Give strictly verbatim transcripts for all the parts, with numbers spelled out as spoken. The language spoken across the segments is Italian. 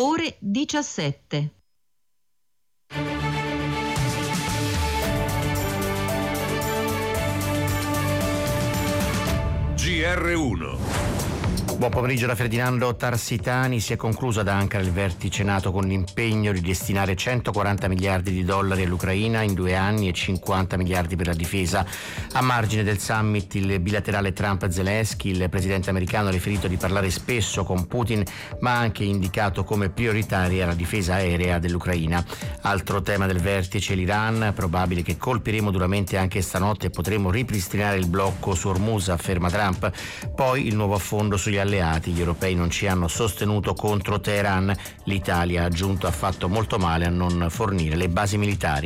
ore diciassette. G R uno. Buon pomeriggio da Ferdinando Tarsitani. Si è concluso ad Ankara il vertice NATO con l'impegno di destinare centoquaranta miliardi di dollari all'Ucraina in due anni e cinquanta miliardi per la difesa. A margine del summit il bilaterale Trump-Zelensky, il presidente americano ha riferito di parlare spesso con Putin, ma ha anche indicato come prioritaria la difesa aerea dell'Ucraina. Altro tema del vertice, l'Iran. Probabile che colpiremo duramente anche stanotte e potremo ripristinare il blocco su Hormuz, afferma Trump. Poi il nuovo affondo sugli alleati. Gli europei non ci hanno sostenuto contro Teheran. L'Italia, ha aggiunto, ha fatto molto male a non fornire le basi militari.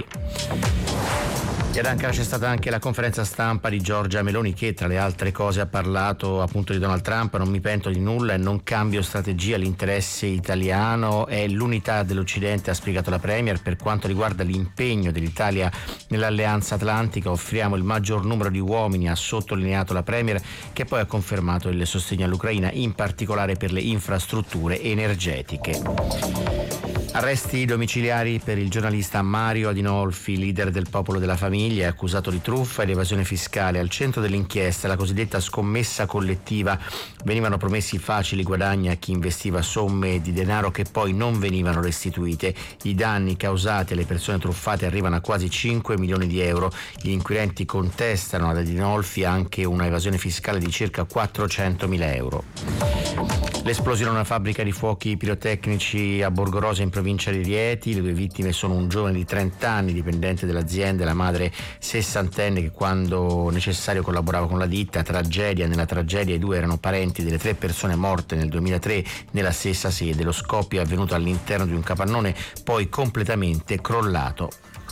E ad Ankara c'è stata anche la conferenza stampa di Giorgia Meloni, che tra le altre cose ha parlato appunto di Donald Trump. Non mi pento di nulla e non cambio strategia, l'interesse italiano è l'unità dell'Occidente, ha spiegato la Premier. Per quanto riguarda l'impegno dell'Italia nell'Alleanza Atlantica, offriamo il maggior numero di uomini, ha sottolineato la Premier, che poi ha confermato il sostegno all'Ucraina, in particolare per le infrastrutture energetiche. Arresti domiciliari per il giornalista Mario Adinolfi, leader del Popolo della Famiglia, è accusato di truffa ed evasione fiscale. Al centro dell'inchiesta la cosiddetta scommessa collettiva. Venivano promessi facili guadagni a chi investiva somme di denaro che poi non venivano restituite. I danni causati alle persone truffate arrivano a quasi cinque milioni di euro. Gli inquirenti contestano ad Adinolfi anche una evasione fiscale di circa quattrocentomila euro. L'esplosione a una fabbrica di fuochi pirotecnici a Borgorosa, in provincia di Rieti. Le due vittime sono un giovane di trenta anni, dipendente dell'azienda, e la madre sessantenne che quando necessario collaborava con la ditta. Tragedia nella tragedia, i due erano parenti delle tre persone morte nel duemilatré nella stessa sede. Lo scoppio è avvenuto all'interno di un capannone poi completamente crollato.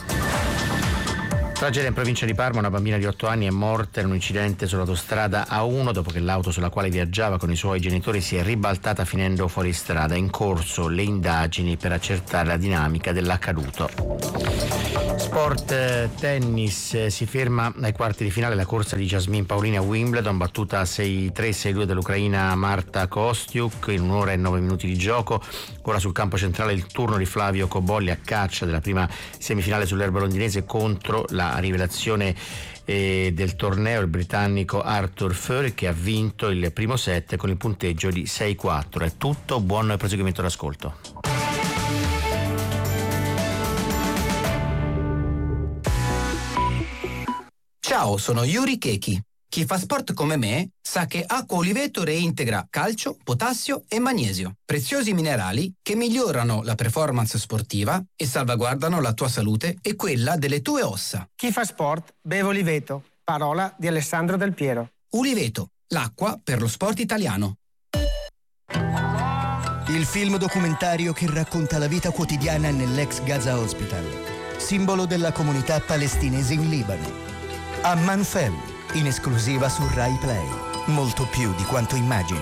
Tragedia in provincia di Parma, una bambina di otto anni è morta in un incidente sull'autostrada A uno dopo che l'auto sulla quale viaggiava con i suoi genitori si è ribaltata finendo fuori strada. In corso le indagini per accertare la dinamica dell'accaduto. Sport, tennis, si ferma ai quarti di finale la corsa di Jasmine Paolini a Wimbledon, battuta sei tre sei due dall'ucraina Marta Kostyuk in un'ora e nove minuti di gioco. Ora sul campo centrale il turno di Flavio Cobolli a caccia della prima semifinale sull'erba londinese contro la rivelazione eh, del torneo, il britannico Arthur Furr, che ha vinto il primo set con il punteggio di sei quattro. È tutto, buon proseguimento d'ascolto. Ciao, sono Yuri Keki. Chi fa sport come me sa che Acqua Oliveto reintegra calcio, potassio e magnesio, preziosi minerali che migliorano la performance sportiva e salvaguardano la tua salute e quella delle tue ossa. Chi fa sport beve Oliveto, parola di Alessandro Del Piero. Oliveto, l'acqua per lo sport italiano. Il film documentario che racconta la vita quotidiana nell'ex Gaza Hospital, simbolo della comunità palestinese in Libano. Amman Family, in esclusiva su Rai Play. Molto più di quanto immagini.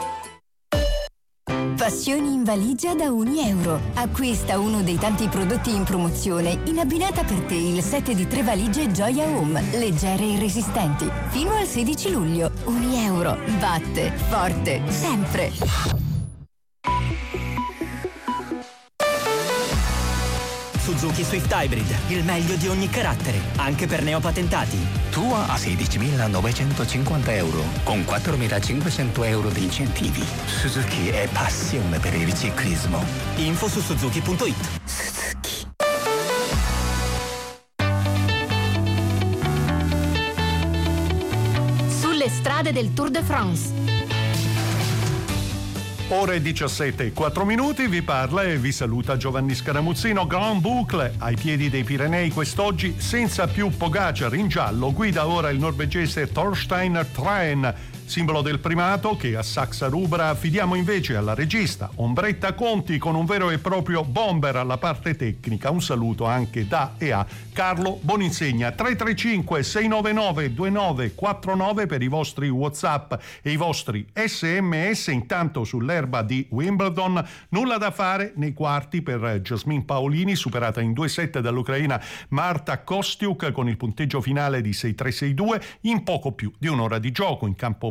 Passioni in valigia da un euro. Acquista uno dei tanti prodotti in promozione. In abbinata per te il set di tre valigie Gioia Home, leggere e resistenti. Fino al sedici luglio. Un euro. Batte forte sempre. Suzuki Swift Hybrid, il meglio di ogni carattere, anche per neopatentati. Tua a sedicimilanovecentocinquanta euro, con quattromilacinquecento euro di incentivi. Suzuki è passione per il ciclismo. Info su suzuki punto it. Suzuki. Sulle strade del Tour de France. Ore diciassette e quattro minuti, vi parla e vi saluta Giovanni Scaramuzzino. Grand Boucle ai piedi dei Pirenei quest'oggi senza più Pogacar in giallo, guida ora il norvegese Thorstein Tren, simbolo del primato che a Saxa Rubra affidiamo invece alla regista Ombretta Conti con un vero e proprio bomber alla parte tecnica. Un saluto anche da e a Carlo Boninsegna. Tre tre cinque sei nove nove due nove quattro nove per i vostri WhatsApp e i vostri sms. Intanto sull'erba di Wimbledon nulla da fare nei quarti per Jasmine Paolini, superata in due set dall'ucraina Marta Kostyuk con il punteggio finale di sei tre sei due in poco più di un'ora di gioco in campo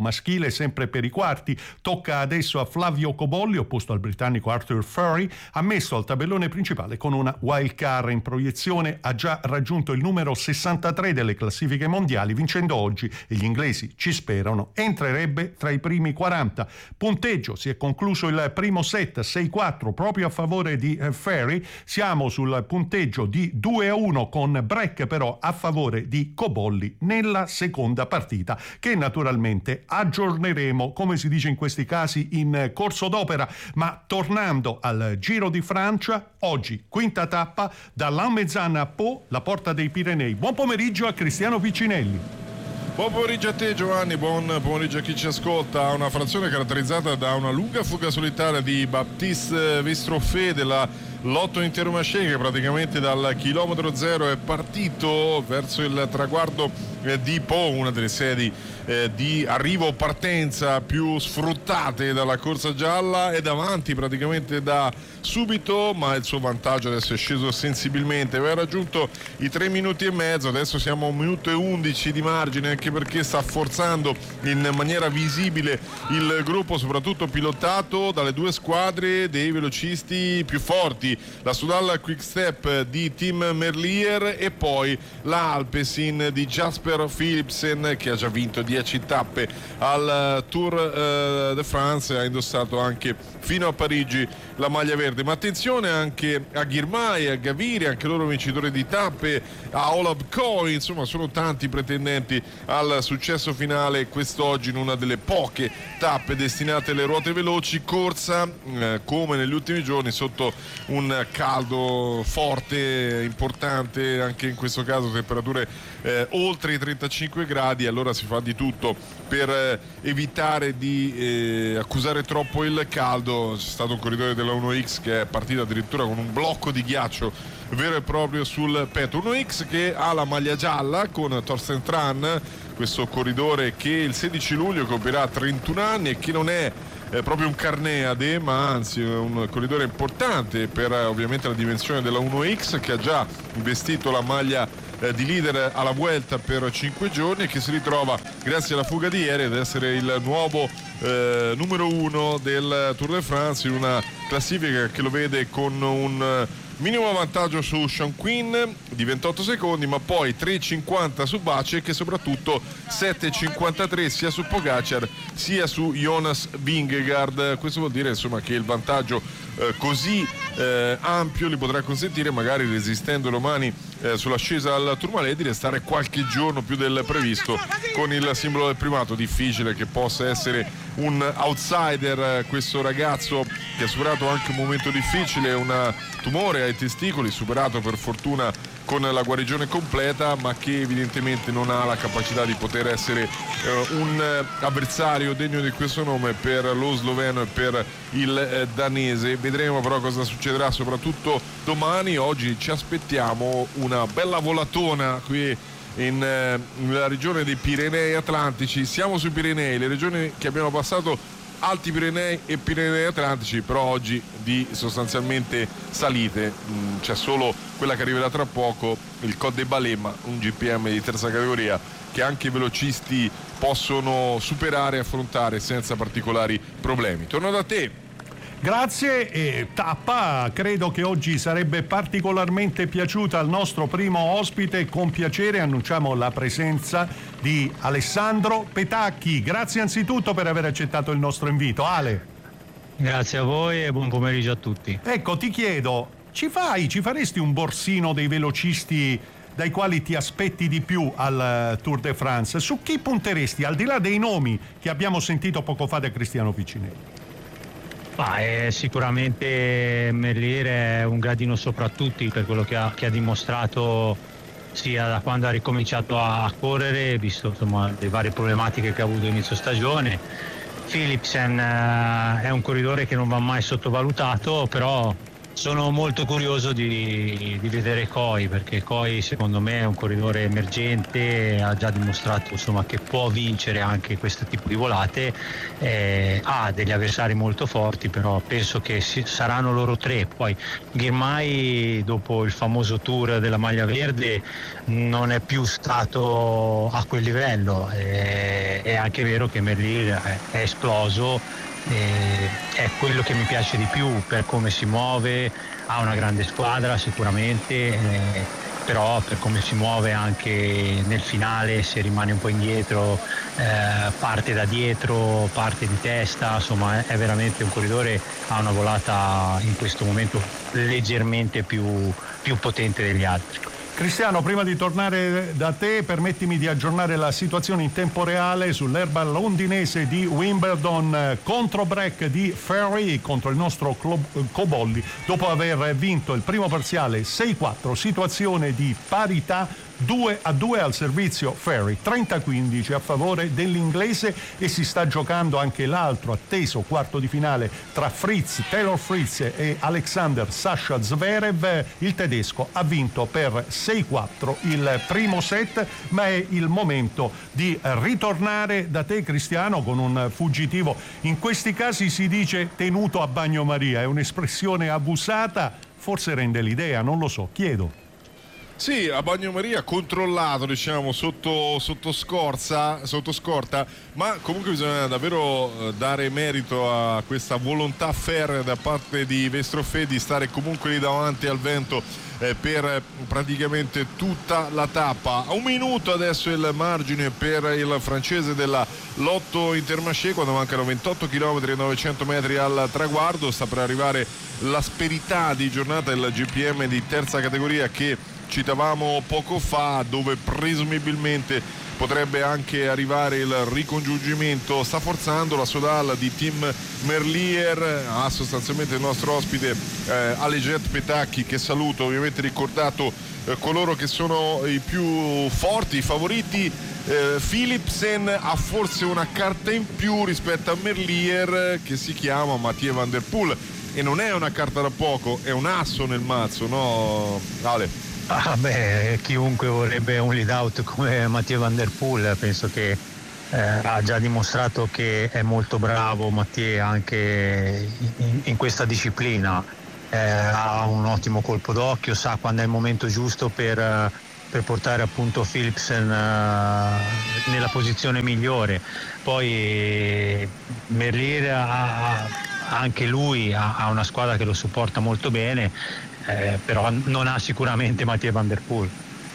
maschile, sempre per i quarti. Tocca adesso a Flavio Cobolli, opposto al britannico Arthur Furry, ammesso al tabellone principale con una wild card in proiezione. Ha già raggiunto il numero sessantatré delle classifiche mondiali, vincendo oggi, e gli inglesi ci sperano, entrerebbe tra i primi quaranta. Punteggio: si è concluso il primo set sei quattro proprio a favore di eh, Ferry. Siamo sul punteggio di due a uno con break però a favore di Cobolli nella seconda partita, che naturalmente aggiorneremo, come si dice in questi casi, in corso d'opera. Ma tornando al Giro di Francia, oggi quinta tappa da Lannemezan a Pau, la Porta dei Pirenei. Buon pomeriggio a Cristiano Piccinelli. Buon pomeriggio a te Giovanni, buon pomeriggio a chi ci ascolta. Una frazione caratterizzata da una lunga fuga solitaria di Baptiste Vistroffé della Lotto Intermarché, che praticamente dal chilometro zero è partito verso il traguardo eh, di Pau, una delle sedi eh, di arrivo o partenza più sfruttate dalla corsa gialla. È davanti praticamente da subito, ma il suo vantaggio adesso è sceso sensibilmente, aveva raggiunto i tre minuti e mezzo, adesso siamo a un minuto e undici di margine, anche perché sta forzando in maniera visibile il gruppo, soprattutto pilotato dalle due squadre dei velocisti più forti, la Soudal Quick Step di Tim Merlier e poi la Alpecin di Jasper Philipsen, che ha già vinto dieci tappe al Tour eh, de France, ha indossato anche fino a Parigi la maglia verde. Ma attenzione anche a Girmay, a Gaviri, anche loro vincitori di tappe, a Olaf Koe, insomma sono tanti pretendenti al successo finale quest'oggi in una delle poche tappe destinate alle ruote veloci. Corsa eh, come negli ultimi giorni sotto un caldo forte, importante, anche in questo caso temperature eh, oltre i trentacinque gradi, allora si fa di tutto per eh, evitare di eh, accusare troppo il caldo. C'è stato un corridore della uno X che è partito addirittura con un blocco di ghiaccio vero e proprio sul petto. uno X che ha la maglia gialla con Thorsten Tran, questo corridore che il sedici luglio compirà trentuno anni e che non è eh, proprio un carneade, ma anzi un corridore importante per eh, ovviamente la dimensione della uno X, che ha già vestito la maglia eh, di leader alla Vuelta per cinque giorni e che si ritrova, grazie alla fuga di ieri, ad essere il nuovo eh, numero uno del Tour de France, in una classifica che lo vede con un minimo vantaggio su Sean Quinn di ventotto secondi, ma poi tre cinquanta su Bacek e soprattutto sette cinquantatré sia su Pogacar sia su Jonas Vingegaard. Questo vuol dire insomma che il vantaggio eh, così eh, ampio gli potrà consentire, magari resistendo domani eh, sull'ascesa al Tourmalet, di restare qualche giorno più del previsto con il simbolo del primato. Difficile che possa essere un outsider eh, questo ragazzo, che ha superato anche un momento difficile, un tumore ai testicoli, superato per fortuna con la guarigione completa, ma che evidentemente non ha la capacità di poter essere eh, un avversario degno di questo nome per lo sloveno e per il eh, danese. Vedremo però cosa succederà soprattutto domani. Oggi ci aspettiamo una bella volatona qui in, eh, nella regione dei Pirenei Atlantici. Siamo sui Pirenei, le regioni che abbiamo passato, Alti Pirenei e Pirenei Atlantici, però oggi di sostanzialmente salite. Mm, c'è solo quella che arriverà tra poco, il Col de Balema, un G P M di terza categoria che anche i velocisti possono superare e affrontare senza particolari problemi. Torno da te. Grazie. E tappa credo che oggi sarebbe particolarmente piaciuta al nostro primo ospite. Con piacere annunciamo la presenza di Alessandro Petacchi. Grazie anzitutto per aver accettato il nostro invito. Ale. Grazie a voi e buon pomeriggio a tutti. Ecco, ti chiedo, ci fai, ci faresti un borsino dei velocisti dai quali ti aspetti di più al Tour de France? Su chi punteresti, al di là dei nomi che abbiamo sentito poco fa da Cristiano Piccinelli? Ah, è sicuramente Merlier è un gradino sopra tutti per quello che ha, che ha dimostrato sia da quando ha ricominciato a correre, visto insomma le varie problematiche che ha avuto inizio stagione. Philipsen eh, è un corridore che non va mai sottovalutato, però sono molto curioso di, di vedere Coy, perché Coy secondo me è un corridore emergente, ha già dimostrato insomma che può vincere anche questo tipo di volate, eh, ha degli avversari molto forti, però penso che si, saranno loro tre. Poi Girmay, dopo il famoso tour della maglia verde, non è più stato a quel livello, eh, è anche vero che Merlier è, è esploso. Eh, è quello che mi piace di più per come si muove, ha una grande squadra sicuramente, eh, però per come si muove anche nel finale, se rimane un po' indietro, eh, parte da dietro, parte di testa, insomma è, è veramente un corridore, ha una volata in questo momento leggermente più, più potente degli altri. Cristiano, prima di tornare da te, permettimi di aggiornare la situazione in tempo reale sull'erba londinese di Wimbledon, contro break di Ferry contro il nostro Cobolli, dopo aver vinto il primo parziale sei quattro, situazione di parità due a due al servizio Ferry, trenta quindici a favore dell'inglese, e si sta giocando anche l'altro atteso quarto di finale tra Fritz, Taylor Fritz e Alexander Sasha Zverev. Il tedesco ha vinto per sei quattro il primo set, ma è il momento di ritornare da te, Cristiano, con un fuggitivo. In questi casi si dice tenuto a bagnomaria, è un'espressione abusata, forse rende l'idea, non lo so, chiedo. Sì, a bagnomaria, controllato, diciamo, sotto, sotto scorza, sotto scorta, ma comunque bisogna davvero dare merito a questa volontà ferrea da parte di Vestrofe di stare comunque lì davanti al vento eh, per praticamente tutta la tappa. A un minuto adesso il margine per il francese della Lotto Intermarché, quando mancano ventotto chilometri e novecento metri al traguardo. Sta per arrivare l'asperità di giornata, il G P M di terza categoria che citavamo poco fa, dove presumibilmente potrebbe anche arrivare il ricongiungimento. Sta forzando la Sodal di Tim Merlier, ha sostanzialmente il nostro ospite eh, Alexandre Petacchi, che saluto, ovviamente ricordato eh, coloro che sono i più forti, i favoriti. eh, Philipsen ha forse una carta in più rispetto a Merlier, che si chiama Mathieu Van Der Poel, e non è una carta da poco, è un asso nel mazzo, no Ale? Ah beh, chiunque vorrebbe un lead out come Mathieu Van Der Poel, penso che eh, ha già dimostrato che è molto bravo Mathieu anche in, in questa disciplina, eh, ha un ottimo colpo d'occhio, sa quando è il momento giusto per, per portare appunto Philipsen uh, nella posizione migliore. Poi Merlier ha, anche lui ha, ha una squadra che lo supporta molto bene, Eh, però non ha sicuramente Mathieu Van Der Poel.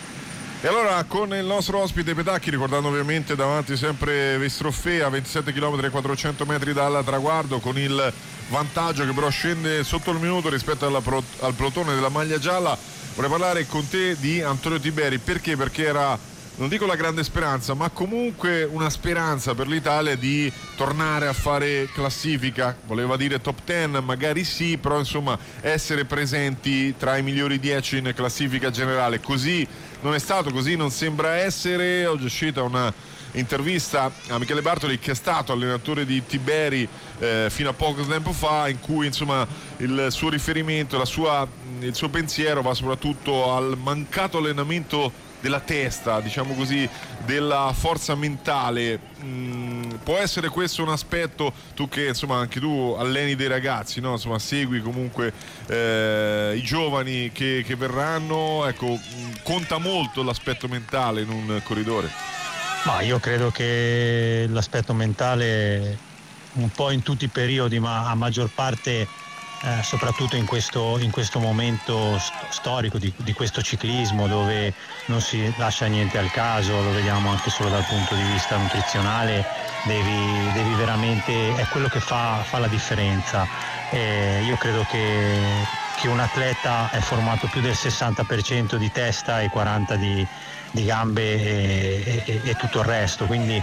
E allora con il nostro ospite Petacchi, ricordando ovviamente davanti sempre Vestrofe a ventisette chilometri e quattrocento metri dal traguardo, con il vantaggio che però scende sotto il minuto rispetto alla pro, al pelotone della maglia gialla. Vorrei parlare con te di Antonio Tiberi, perché? Perché era, non dico la grande speranza, ma comunque una speranza per l'Italia di tornare a fare classifica. Voleva dire top dieci, magari sì, però insomma essere presenti tra i migliori dieci in classifica generale. Così non è stato, così non sembra essere. Oggi è uscita una intervista a Michele Bartoli, che è stato allenatore di Tiberi eh, fino a poco tempo fa, in cui insomma il suo riferimento, la sua, il suo pensiero va soprattutto al mancato allenamento della testa, diciamo così, della forza mentale. Mm, può essere questo un aspetto, tu che insomma anche tu alleni dei ragazzi, no? Insomma segui comunque eh, i giovani che, che verranno, ecco, conta molto l'aspetto mentale in un corridore? Ma io credo che l'aspetto mentale un po' in tutti i periodi, ma a maggior parte Eh, soprattutto in questo, in questo momento st- storico di, di questo ciclismo, dove non si lascia niente al caso, lo vediamo anche solo dal punto di vista nutrizionale, devi, devi veramente, è quello che fa, fa la differenza. Eh, io credo che, che un atleta è formato più del sessanta per cento di testa e quaranta per cento di, di gambe e, e, e tutto il resto, quindi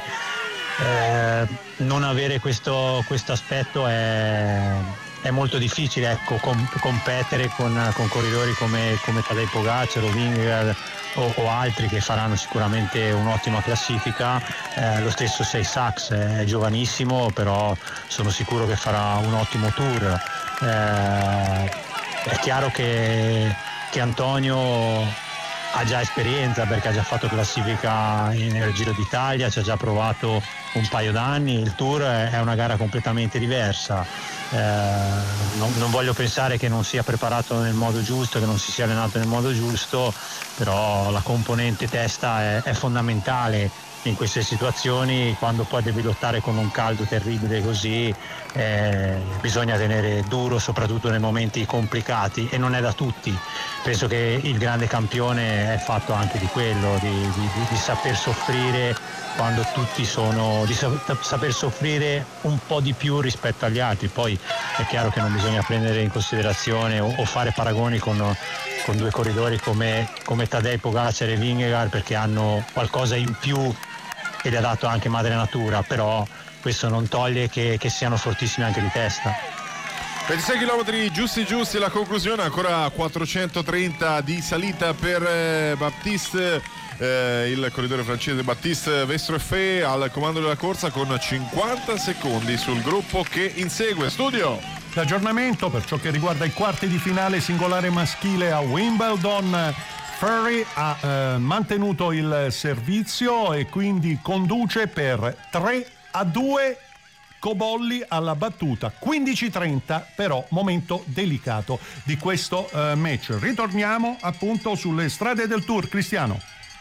eh, non avere questo, questo aspetto è è molto difficile, ecco, com- competere con, con corridori come, come Tadej Pogacar o Vingegaard o, o altri che faranno sicuramente un'ottima classifica. Eh, lo stesso Sei Sachs è giovanissimo, però sono sicuro che farà un ottimo tour. Eh, è chiaro che, che Antonio ha già esperienza, perché ha già fatto classifica nel Giro d'Italia, ci ha già provato un paio d'anni. Il Tour è una gara completamente diversa, eh, non, non voglio pensare che non sia preparato nel modo giusto, che non si sia allenato nel modo giusto, però la componente testa è, è fondamentale in queste situazioni. Quando poi devi lottare con un caldo terribile così, eh, bisogna tenere duro, soprattutto nei momenti complicati, e non è da tutti. Penso che il grande campione è fatto anche di quello, di, di, di saper soffrire quando tutti sono, di saper soffrire un po' di più rispetto agli altri. Poi è chiaro che non bisogna prendere in considerazione o, o fare paragoni con, con due corridori come, come Tadej Pogacar e Vingegaard, perché hanno qualcosa in più che gli ha dato anche madre natura, però questo non toglie che, che siano fortissimi anche di testa. ventisei chilometri giusti giusti, la conclusione, ancora quattrocentotrenta di salita per eh, Baptiste, eh, il corridore francese Baptiste Vestrofé al comando della corsa con cinquanta secondi sul gruppo che insegue. Studio. L'aggiornamento per ciò che riguarda i quarti di finale singolare maschile a Wimbledon. Furry ha eh, mantenuto il servizio e quindi conduce per tre a due. Cobolli alla battuta quindici trenta, però momento delicato di questo eh, match. Ritorniamo appunto sulle strade del Tour. Cristiano.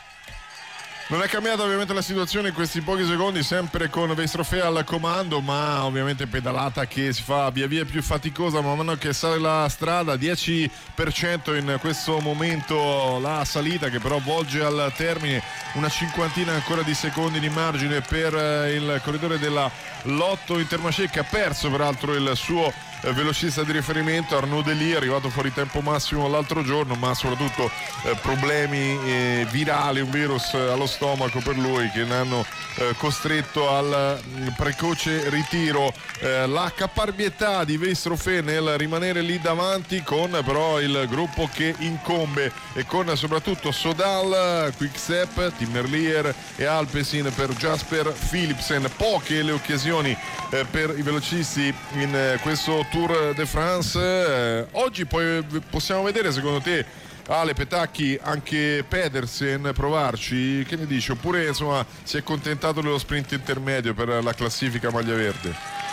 Non è cambiata ovviamente la situazione in questi pochi secondi, sempre con Vestrofé al comando, ma ovviamente pedalata che si fa via via più faticosa man mano che sale la strada. Dieci per cento in questo momento la salita, che però volge al termine. Una cinquantina ancora di secondi di margine per il corridore della Lotto Intermarché, che ha perso peraltro il suo velocista di riferimento Arnaud Delis, arrivato fuori tempo massimo l'altro giorno, ma soprattutto eh, problemi eh, virali, un virus allo stomaco per lui, che ne hanno eh, costretto al mh, precoce ritiro. Eh, la caparbietà di Vestrofé nel rimanere lì davanti, con però il gruppo che incombe, e con soprattutto Sodal, Quickstep, Tim Merlier e Alpecin per Jasper Philipsen. Poche le occasioni eh, per i velocisti in eh, questo Tour de France. Eh, oggi poi possiamo vedere, secondo te, Ale Petacchi, anche Pedersen provarci? Che ne dici? Oppure insomma si è accontentato dello sprint intermedio per la classifica maglia verde?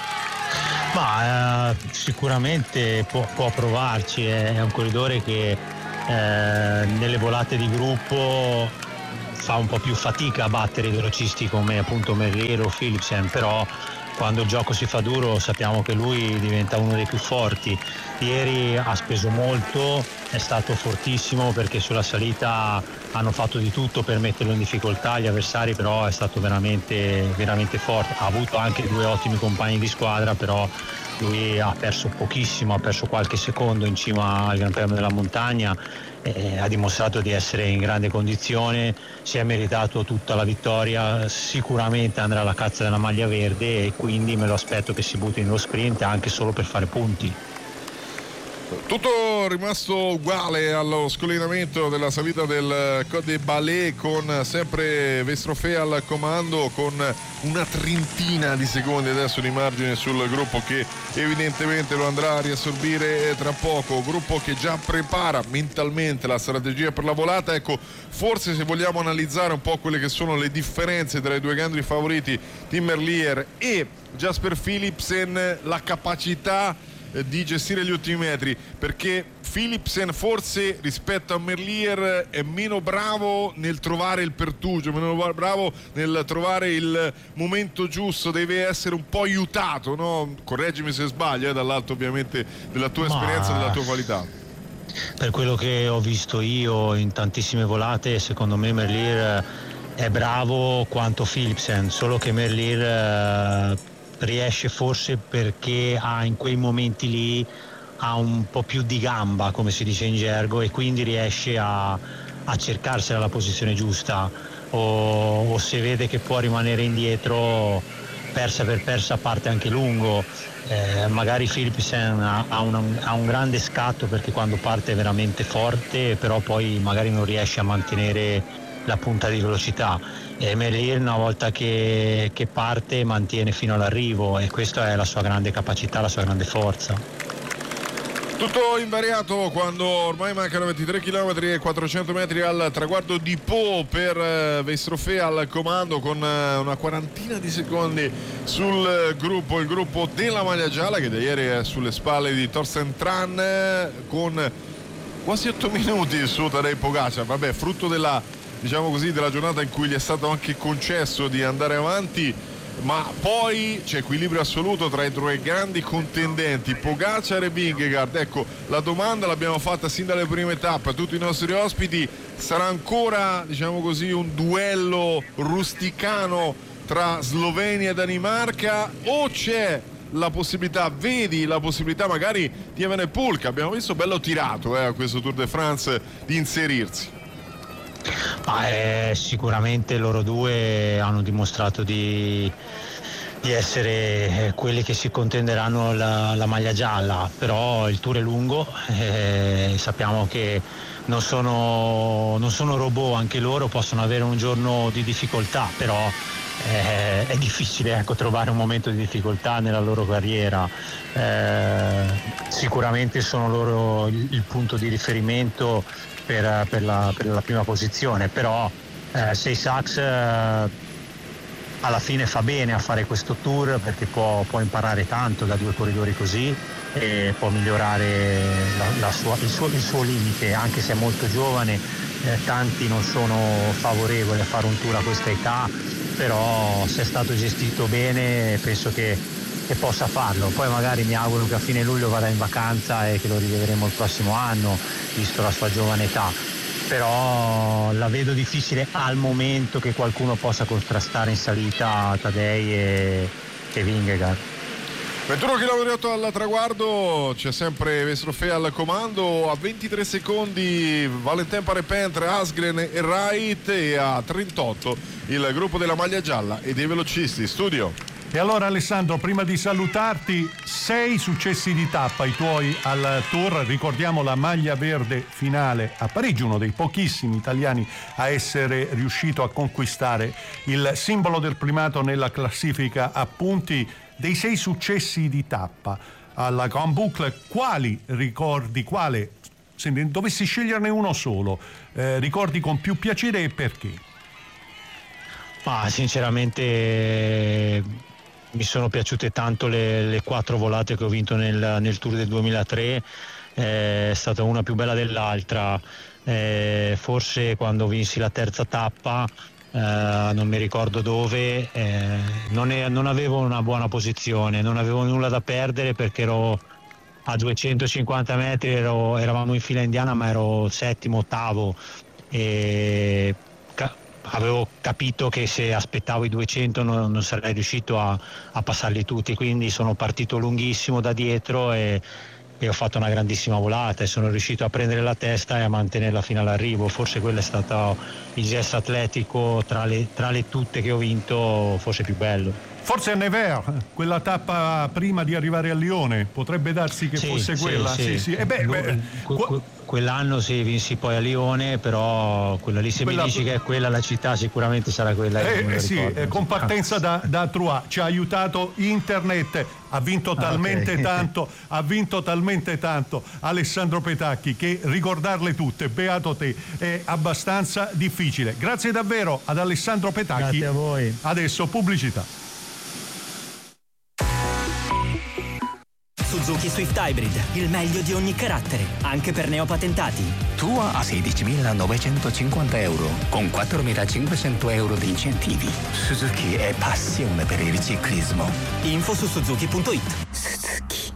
Ma eh, sicuramente può, può provarci, è un corridore che eh, nelle volate di gruppo fa un po' più fatica a battere i velocisti come appunto Merlier o Philipsen, però quando il gioco si fa duro sappiamo che lui diventa uno dei più forti. Ieri ha speso molto, è stato fortissimo, perché sulla salita hanno fatto di tutto per metterlo in difficoltà gli avversari, però è stato veramente, veramente forte. Ha avuto anche due ottimi compagni di squadra, però lui ha perso pochissimo, ha perso qualche secondo in cima al Gran Premio della Montagna. Eh, ha dimostrato di essere in grande condizione, si è meritato tutta la vittoria, sicuramente andrà alla caccia della maglia verde, e quindi me lo aspetto che si butti nello sprint anche solo per fare punti. Tutto rimasto uguale allo scollinamento della salita del Col de Balais, con sempre Vestrofé al comando, con una trentina di secondi adesso di margine sul gruppo, che evidentemente lo andrà a riassorbire tra poco. Gruppo che già prepara mentalmente la strategia per la volata. Ecco, forse se vogliamo analizzare un po' quelle che sono le differenze tra i due grandi favoriti, Tim Merlier e Jasper Philipsen, la capacità di gestire gli ultimi metri, perché Philipsen forse rispetto a Merlier è meno bravo nel trovare il pertugio, meno bravo nel trovare il momento giusto, deve essere un po' aiutato, no? Correggimi se sbaglio, eh, dall'alto ovviamente della tua Ma... esperienza e della tua qualità. Per quello che ho visto io in tantissime volate, secondo me Merlier è bravo quanto Philipsen, solo che Merlier riesce, forse perché ha in quei momenti lì ha un po' più di gamba, come si dice in gergo, e quindi riesce a, a cercarsela la posizione giusta, o, o se vede che può rimanere indietro, persa per persa parte anche lungo. Eh, magari Philipsen ha, ha, un, ha un grande scatto, perché quando parte è veramente forte, però poi magari non riesce a mantenere la punta di velocità. E Merlier una volta che, che parte mantiene fino all'arrivo, e questa è la sua grande capacità, la sua grande forza. Tutto invariato quando ormai mancano ventitré chilometri e quattrocento metri al traguardo di Po per Vestrofé al comando, con una quarantina di secondi sul gruppo, il gruppo della maglia gialla che da ieri è sulle spalle di Thorsten Tran, con quasi otto minuti su Tadej Pogačar. Vabbè, frutto della, diciamo così, della giornata in cui gli è stato anche concesso di andare avanti, ma poi c'è equilibrio assoluto tra i due grandi contendenti, Pogačar e Vingegaard. Ecco, la domanda l'abbiamo fatta sin dalle prime tappe a tutti i nostri ospiti: sarà ancora, diciamo così, un duello rusticano tra Slovenia e Danimarca, o c'è la possibilità, vedi la possibilità magari di Evenepoel, che abbiamo visto bello tirato eh, a questo Tour de France, di inserirsi? Ah, eh, sicuramente loro due hanno dimostrato di, di essere quelli che si contenderanno la, la maglia gialla, però il Tour è lungo, eh, sappiamo che non sono, non sono robot, anche loro possono avere un giorno di difficoltà, però eh, è difficile, ecco, trovare un momento di difficoltà nella loro carriera. Eh, sicuramente sono loro il, il punto di riferimento Per, per, la, per la prima posizione, però eh, Say Sachs eh, alla fine fa bene a fare questo tour, perché può, può imparare tanto da due corridori così e può migliorare la, la sua, il, suo, il suo limite, anche se è molto giovane. Eh, tanti non sono favorevoli a fare un tour a questa età, però se è stato gestito bene penso che che possa farlo. Poi magari mi auguro che a fine luglio vada in vacanza e che lo rivedremo il prossimo anno, visto la sua giovane età, però la vedo difficile al momento che qualcuno possa contrastare in salita Tadej e, e Vingegaard. ventuno chilometri otto al traguardo, c'è sempre Vestrofé al comando, a ventitré secondi Valentin Parepintre, Asgren e Wright, e a trentotto il gruppo della maglia gialla e dei velocisti. Studio. E allora Alessandro, prima di salutarti, sei successi di tappa i tuoi al Tour, ricordiamo la maglia verde finale a Parigi, uno dei pochissimi italiani a essere riuscito a conquistare il simbolo del primato nella classifica a punti. Dei sei successi di tappa alla Grand Boucle, quali ricordi, quale, se ne dovessi sceglierne uno solo, eh, ricordi con più piacere e perché? Ma sinceramente mi sono piaciute tanto le, le quattro volate che ho vinto nel, nel Tour del duemilatré, eh, è stata una più bella dell'altra. Eh, forse quando vinsi la terza tappa, eh, non mi ricordo dove, eh, non, è, non avevo una buona posizione, non avevo nulla da perdere perché ero a duecentocinquanta metri, ero, eravamo in fila indiana, ma ero settimo, ottavo, e ca- avevo capito che se aspettavo i duecento non, non sarei riuscito a, a passarli tutti, quindi sono partito lunghissimo da dietro e, e ho fatto una grandissima volata e sono riuscito a prendere la testa e a mantenerla fino all'arrivo. Forse quello è stato il gesto atletico tra le, tra le tutte che ho vinto, forse più bello. Forse a Nevers, quella tappa prima di arrivare a Lione, potrebbe darsi che sì, fosse sì, quella. Sì, sì, sì. E beh, beh, que- que- quell'anno sì, vinsi poi a Lione, però quella lì, se quella... mi dici che è quella la città, sicuramente sarà quella. Eh, eh sì, eh, con partenza da, da Troyes, ci ha aiutato internet, ha vinto talmente ah, okay. tanto, ha vinto talmente tanto Alessandro Petacchi che ricordarle tutte, beato te, è abbastanza difficile. Grazie davvero ad Alessandro Petacchi. Grazie a voi. Adesso pubblicità. Suzuki Swift Hybrid, il meglio di ogni carattere, anche per neopatentati. Tua a sedicimilanovecentoscinquanta euro, con quattromilacinquecento euro di incentivi. Suzuki è passione per il ciclismo. Info su suzuki punto it. Suzuki.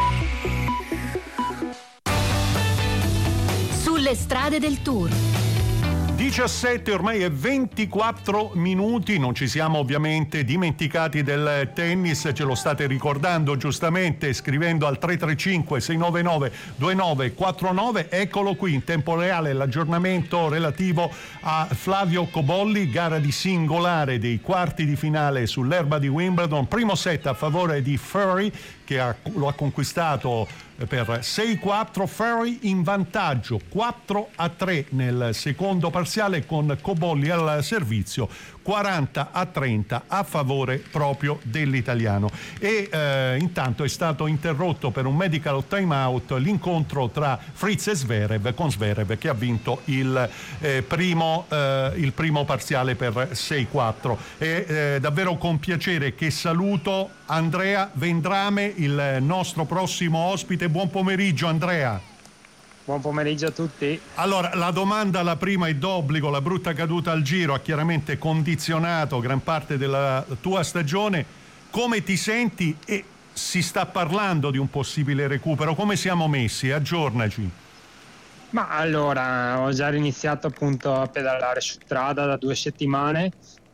Sulle strade del Tour. diciassette, ormai è ventiquattro minuti, non ci siamo ovviamente dimenticati del tennis, ce lo state ricordando giustamente scrivendo al tre tre cinque sei nove nove due nove quattro nove. Eccolo qui in tempo reale l'aggiornamento relativo a Flavio Cobolli, gara di singolare dei quarti di finale sull'erba di Wimbledon, primo set a favore di Furry che ha, lo ha conquistato per sei quattro, Ferry in vantaggio quattro a tre nel secondo parziale con Cobolli al servizio, quaranta a trenta a favore proprio dell'italiano. E eh, intanto è stato interrotto per un medical timeout l'incontro tra Fritz e Zverev, con Zverev che ha vinto il, eh, primo, eh, il primo parziale per sei quattro. È eh, davvero con piacere che saluto Andrea Vendrame, il nostro prossimo ospite. Buon pomeriggio Andrea. Buon pomeriggio a tutti. Allora, la domanda, la prima è d'obbligo. La brutta caduta al Giro ha chiaramente condizionato gran parte della tua stagione. Come ti senti? E si sta parlando di un possibile recupero. Come siamo messi? Aggiornaci. Ma allora, ho già iniziato appunto a pedalare su strada da due settimane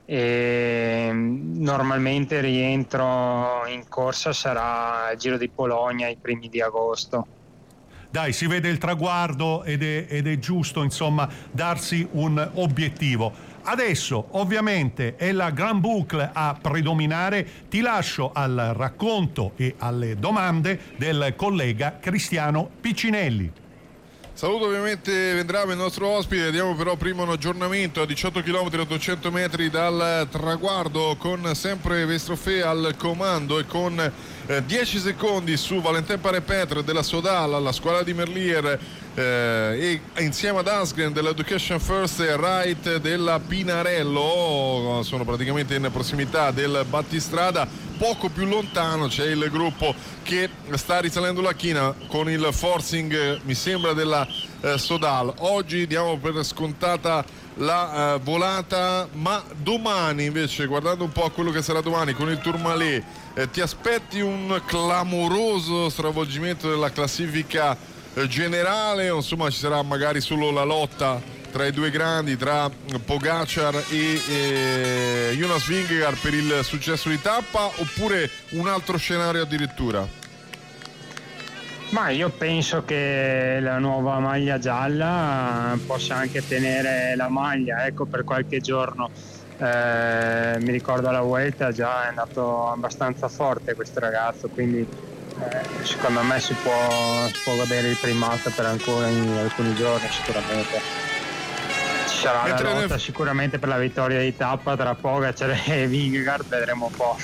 e normalmente rientro in corsa sarà il Giro di Polonia i primi di agosto. Dai, si vede il traguardo ed è, ed è giusto, insomma, darsi un obiettivo. Adesso, ovviamente, è la Grand Boucle a predominare. Ti lascio al racconto e alle domande del collega Cristiano Piccinelli. Saluto ovviamente Vendrame, il nostro ospite. Diamo però prima un aggiornamento a diciotto chilometri ottocento metri dal traguardo, con sempre Vestrofé al comando e con eh, dieci secondi su Valentin Parepetre della Sodal, la squadra di Merlier, eh, e insieme ad Asgren dell'Education First e Wright della Pinarello. Sono praticamente in prossimità del battistrada. Poco più lontano c'è il gruppo che sta risalendo la china con il forcing, mi sembra, della eh, Sodal. Oggi diamo per scontata la eh, volata, ma domani invece, guardando un po' a quello che sarà domani con il Tourmalet, eh, ti aspetti un clamoroso stravolgimento della classifica eh, generale, o insomma ci sarà magari solo la lotta tra i due grandi, tra Pogacar e, e Jonas Vingegaard per il successo di tappa, oppure un altro scenario addirittura? Ma io penso che la nuova maglia gialla possa anche tenere la maglia, ecco, per qualche giorno. Eh, mi ricordo la Vuelta, già è andato abbastanza forte questo ragazzo, quindi eh, secondo me si può, si può godere il primato per ancora in alcuni giorni sicuramente. Ci sarà la lotta nel... sicuramente per la vittoria di tappa tra Pogacar e Vingegaard, vedremo un po'.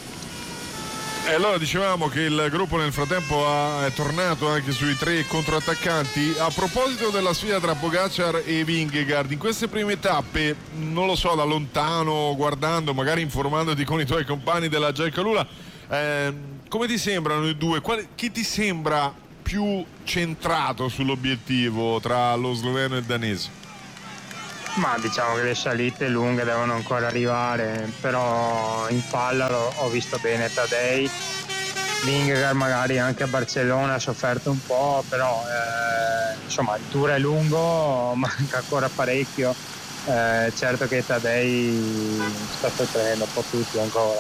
E allora dicevamo che il gruppo nel frattempo ha, è tornato anche sui tre controattaccanti. A proposito della sfida tra Pogacar e Vingegaard, in queste prime tappe, non lo so, da lontano, guardando, magari informandoti con i tuoi compagni della Giaicalula, eh, come ti sembrano i due? Qual, chi ti sembra più centrato sull'obiettivo tra lo sloveno e il danese? Ma diciamo che le salite lunghe devono ancora arrivare, però in palla lo, ho visto bene Tadej. Vingegaard magari anche a Barcellona ha sofferto un po', però eh, insomma il tour è lungo, manca ancora parecchio. Eh, certo che Tadej sta sostenendo un po' tutti ancora.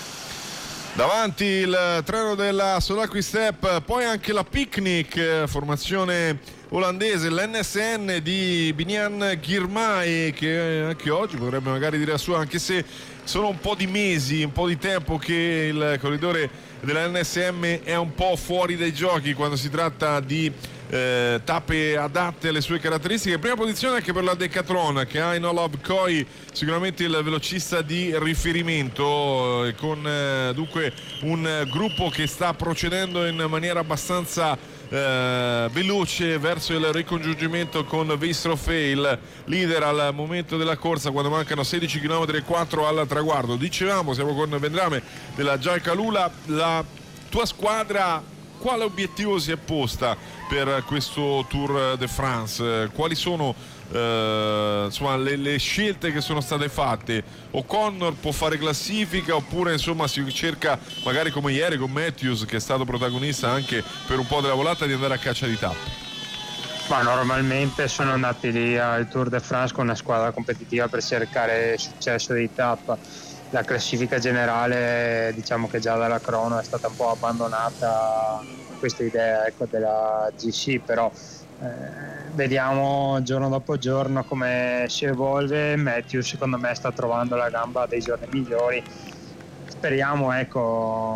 Davanti il treno della Solar Quick Step, poi anche la Picnic, formazione olandese, l'N S N di Biniam Girmay, che anche oggi potrebbe magari dire la sua, anche se sono un po' di mesi, un po' di tempo che il corridore della N S M è un po' fuori dai giochi quando si tratta di eh, tappe adatte alle sue caratteristiche. Prima posizione anche per la Decathlon, che ha in Olav Koy sicuramente il velocista di riferimento, eh, con eh, dunque un gruppo che sta procedendo in maniera abbastanza Eh, veloce verso il ricongiungimento con Vestrofé, il leader al momento della corsa, quando mancano sedici chilometri e quattro al traguardo. Dicevamo, siamo con Vendrame della Giaicalula. La tua squadra quale obiettivo si è posta per questo Tour de France? Quali sono eh, insomma, le, le scelte che sono state fatte? O'Connor può fare classifica, oppure insomma si cerca, magari come ieri con Matthews, che è stato protagonista anche per un po' della volata, di andare a caccia di tappe? Ma normalmente sono andati lì al Tour de France con una squadra competitiva per cercare successo di tappa. La classifica generale, diciamo che già dalla crono è stata un po' abbandonata questa idea, ecco, della G C, però eh, vediamo giorno dopo giorno come si evolve. Matthews secondo me sta trovando la gamba dei giorni migliori. Speriamo, ecco,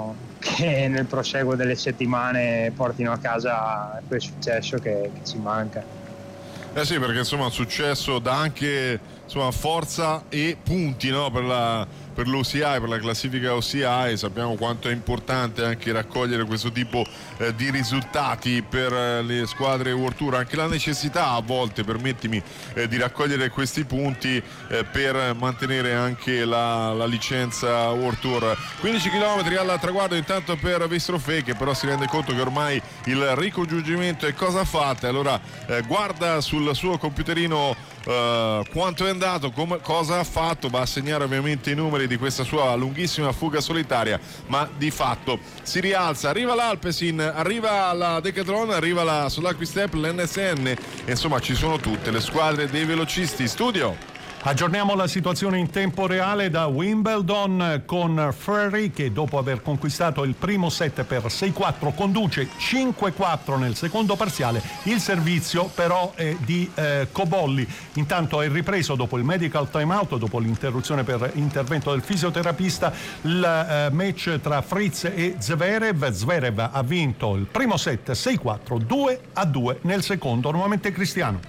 che nel proseguo delle settimane portino a casa quel successo che, che ci manca. Eh sì, perché insomma il successo dà anche insomma forza e punti, no? per la per l'O C I, per la classifica O C I. Sappiamo quanto è importante anche raccogliere questo tipo eh, di risultati per eh, le squadre World Tour, anche la necessità a volte, permettimi, eh, di raccogliere questi punti eh, per mantenere anche la, la licenza World Tour. quindici chilometri al traguardo intanto per Vistrofé, che però si rende conto che ormai il ricongiungimento è cosa fatta, allora eh, guarda sul suo computerino Uh, quanto è andato, com- cosa ha fatto, va a segnare ovviamente i numeri di questa sua lunghissima fuga solitaria, ma di fatto si rialza, arriva l'Alpecin, arriva la Decathlon, arriva la Soudal Quick-Step, l'N S N, e insomma ci sono tutte le squadre dei velocisti. Studio. Aggiorniamo la situazione in tempo reale da Wimbledon con Ferry, che dopo aver conquistato il primo set per sei quattro conduce cinque quattro nel secondo parziale. Il servizio però è di eh, Cobolli. Intanto è ripreso dopo il medical timeout, dopo l'interruzione per intervento del fisioterapista, il eh, match tra Fritz e Zverev. Zverev ha vinto il primo set sei quattro, due a due nel secondo. Nuovamente Cristiano.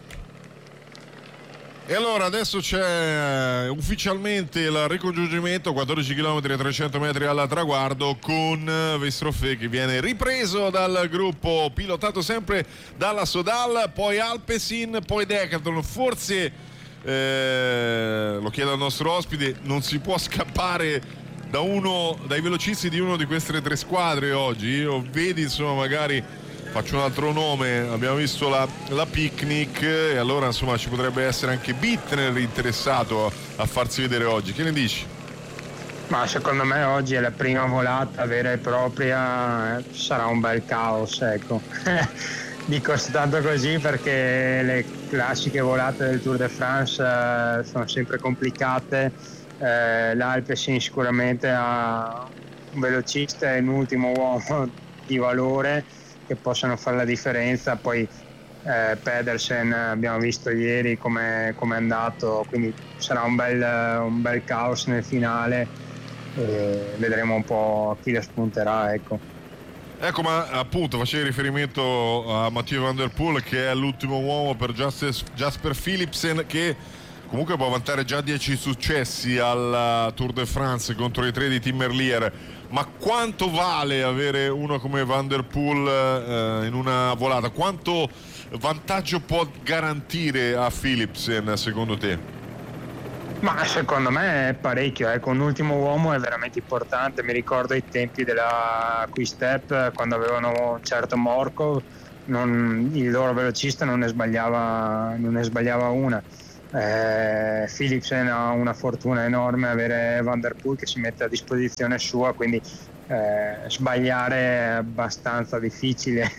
E allora adesso c'è ufficialmente il ricongiungimento, quattordici chilometri e trecento metri al traguardo, con Vistrofé che viene ripreso dal gruppo pilotato sempre dalla Soudal, poi Alpecin, poi Decathlon. Forse eh, lo chiedo al nostro ospite, non si può scappare da uno dai velocisti di uno di queste tre squadre oggi. Io vedi, insomma, magari faccio un altro nome, abbiamo visto la, la Picnic, e allora insomma ci potrebbe essere anche Bittner interessato a, a farsi vedere oggi. Che ne dici? Ma secondo me oggi è la prima volata vera e propria, eh, sarà un bel caos, ecco. Dico tanto così perché le classiche volate del Tour de France eh, sono sempre complicate. eh, L'Alpecin sicuramente ha un velocista e un ultimo uomo di valore che possono fare la differenza. Poi eh, Pedersen abbiamo visto ieri come è andato, quindi sarà un bel, un bel caos nel finale, e vedremo un po' chi la spunterà, ecco. Ecco, ma appunto facevi riferimento a Mathieu Van Der Poel, che è l'ultimo uomo per Jasper Philipsen, che comunque può vantare già dieci successi al Tour de France contro i tre di Tim Merlier. Ma quanto vale avere uno come Van Der Poel eh, in una volata? Quanto vantaggio può garantire a Philipsen, secondo te? Ma secondo me è parecchio, ecco. Un ultimo uomo è veramente importante. Mi ricordo i tempi della Quick-Step, quando avevano un certo Morkov, non, il loro velocista non ne sbagliava, non ne sbagliava una. Eh, Philipsen ha una fortuna enorme avere Van Der Poel che si mette a disposizione sua, quindi eh, sbagliare è abbastanza difficile.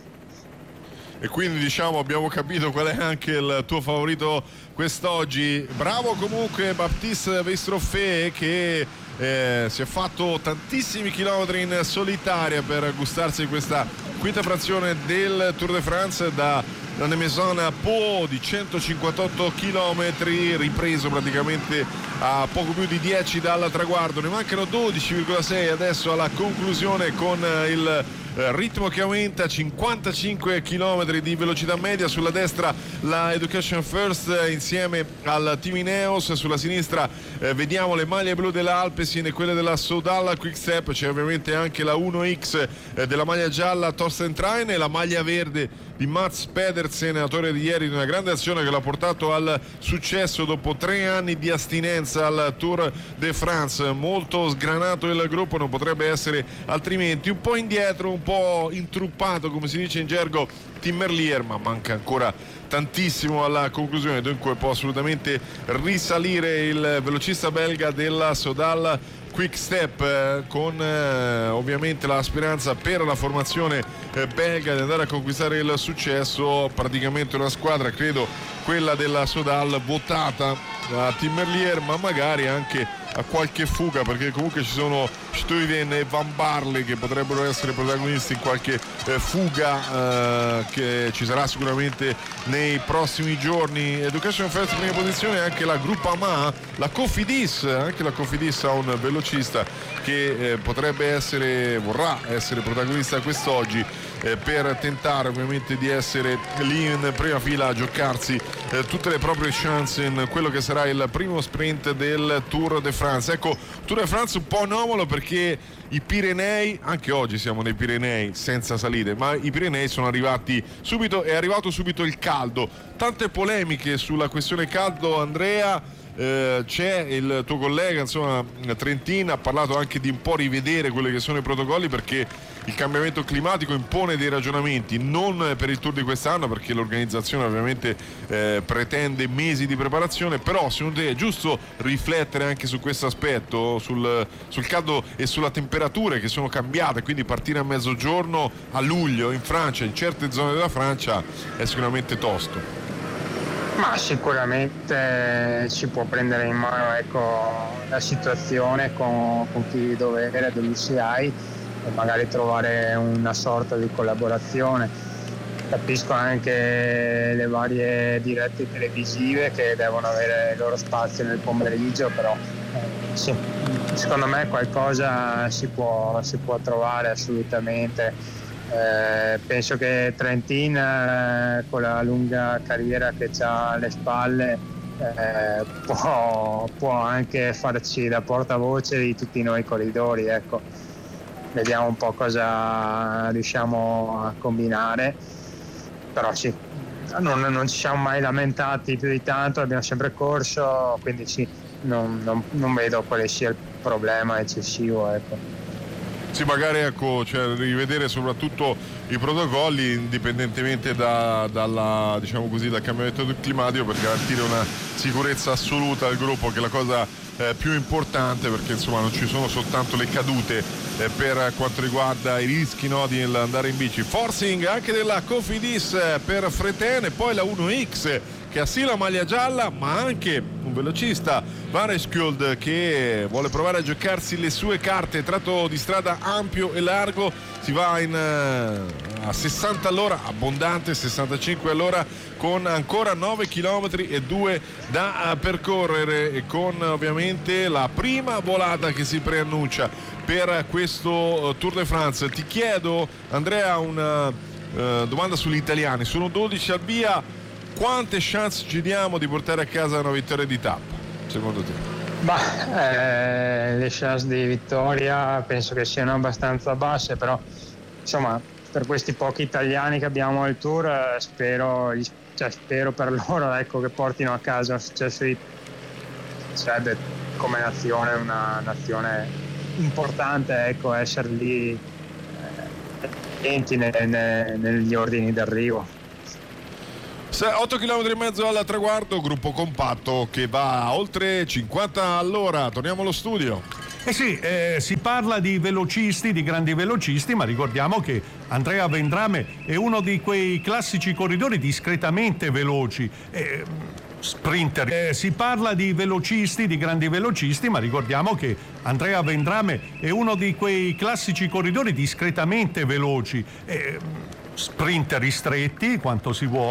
E quindi diciamo abbiamo capito qual è anche il tuo favorito quest'oggi. Bravo comunque Baptiste Vistrofé, che eh, si è fatto tantissimi chilometri in solitaria per gustarsi questa quinta frazione del Tour de France da la Maison a Po di centocinquantotto chilometri, ripreso praticamente a poco più di dieci dal traguardo. Ne mancano dodici virgola sei adesso alla conclusione, con il ritmo che aumenta, cinquantacinque chilometri di velocità media. Sulla destra la Education First insieme al team Ineos, sulla sinistra eh, vediamo le maglie blu dell'Alpecin e quelle della Soudal Quick-Step. C'è ovviamente anche la uno X eh, della maglia gialla Thorsten Trein, e la maglia verde di Mats Pedersen, autore di ieri di una grande azione che l'ha portato al successo dopo tre anni di astinenza al Tour de France. Molto sgranato il gruppo, non potrebbe essere altrimenti. Un po' indietro, un po' intruppato, come si dice in gergo, Tim Merlier, ma manca ancora tantissimo alla conclusione, dunque può assolutamente risalire il velocista belga della Soudal Quick-Step, eh, con eh, ovviamente la speranza per la formazione eh, belga di andare a conquistare il successo. Praticamente una squadra, credo quella della Soudal, votata da Tim Merlier, ma magari anche a qualche fuga, perché comunque ci sono Stuyven e Van Barle che potrebbero essere protagonisti in qualche eh, fuga eh, che ci sarà sicuramente nei prossimi giorni. Education First prima posizione, anche la Groupama, la Cofidis, anche la Cofidis ha un velocista che eh, potrebbe essere, vorrà essere protagonista quest'oggi eh, per tentare ovviamente di essere lì in prima fila a giocarsi eh, tutte le proprie chance in quello che sarà il primo sprint del Tour de France. Ecco, Tour de France un po' anomalo perché i Pirenei, anche oggi siamo nei Pirenei senza salite, ma i Pirenei sono arrivati subito, è arrivato subito il caldo. Tante polemiche sulla questione caldo, Andrea. Eh, c'è il tuo collega, insomma, Trentin ha parlato anche di un po' rivedere quelli che sono i protocolli, perché il cambiamento climatico impone dei ragionamenti, non per il Tour di quest'anno, perché l'organizzazione ovviamente eh, pretende mesi di preparazione, però secondo te è giusto riflettere anche su questo aspetto, sul, sul caldo e sulla temperature che sono cambiate, quindi partire a mezzogiorno a luglio in Francia, in certe zone della Francia, è sicuramente tosto. Ma sicuramente si può prendere in mano, ecco, la situazione con, con chi dovere dell'U C I e magari trovare una sorta di collaborazione. Capisco anche le varie dirette televisive che devono avere il loro spazio nel pomeriggio, però eh, sì, secondo me qualcosa si può, si può trovare assolutamente. Eh, penso che Trentin eh, con la lunga carriera che ha alle spalle eh, può, può anche farci da portavoce di tutti noi corridori, ecco. Vediamo un po' cosa riusciamo a combinare, però sì, non, non ci siamo mai lamentati più di tanto, abbiamo sempre corso, quindi sì, non, non, non vedo quale sia il problema eccessivo, ecco. Sì, magari ecco, cioè, rivedere soprattutto i protocolli indipendentemente da, dalla, diciamo così, dal cambiamento climatico, per garantire una sicurezza assoluta al gruppo, che è la cosa eh, più importante, perché insomma non ci sono soltanto le cadute eh, per quanto riguarda i rischi, no, di andare in bici. Forcing anche della Cofidis per Freten, e poi la uno X che ha sì la maglia gialla ma anche un velocista, Vareskjold, che vuole provare a giocarsi le sue carte. Tratto di strada ampio e largo, si va in, uh, a sessanta all'ora, abbondante sessantacinque all'ora, con ancora nove chilometri e due da uh, percorrere, e con ovviamente la prima volata che si preannuncia per questo uh, Tour de France. Ti chiedo, Andrea, una uh, domanda sugli italiani. Sono dodici al via. Quante chance ci diamo di portare a casa una vittoria di tappa, secondo te? Bah, eh, le chance di vittoria penso che siano abbastanza basse, però insomma per questi pochi italiani che abbiamo al Tour eh, spero, cioè, spero per loro, ecco, che portino a casa un successo di... sarebbe come nazione una nazione importante, ecco, essere lì eh, ne, ne, negli ordini d'arrivo. otto chilometri e mezzo al traguardo, gruppo compatto che va a oltre cinquanta all'ora. Torniamo allo studio. Eh sì, eh, si parla di velocisti, di grandi velocisti, ma ricordiamo che Andrea Vendrame è uno di quei classici corridori discretamente veloci. Eh, sprinter. Eh, si parla di velocisti, di grandi velocisti, ma ricordiamo che Andrea Vendrame è uno di quei classici corridori discretamente veloci. Eh, sprinter ristretti, quanto si vuole.